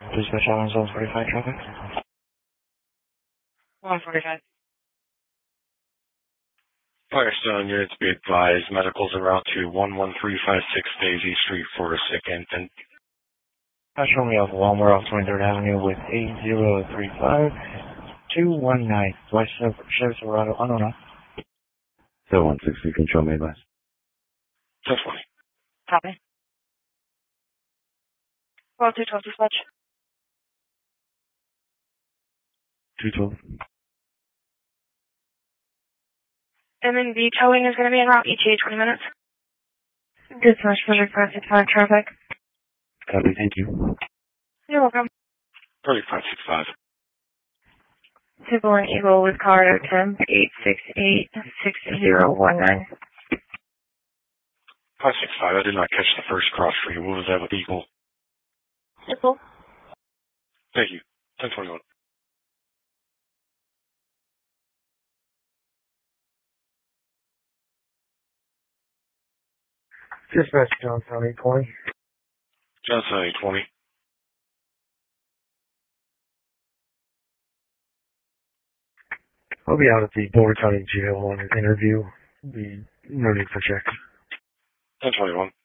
Dispatch on zone 45 traffic. 145. Firestone units be advised, medicals en route to 11356 Daisy Street for a second. And Show me off one. We're off 23rd Avenue with 8035219. West Chevy Silverado, unknown. 160, control me advice. 1020. Copy. 212 dispatch. 212. And then the towing is going to be en route ETA 20 minutes. Dispatch, Project 565 traffic. Copy, thank you. You're welcome. 3565. Super Eagle with car 10-868-6019. 565, I did not catch the first cross for you. What was that with Eagle? Simple. Thank you. 1021. Dispatch Johnstown 820. Johnson 820. I'll be out at the Boulder County Jail on an interview. Be no need for checks. 1021.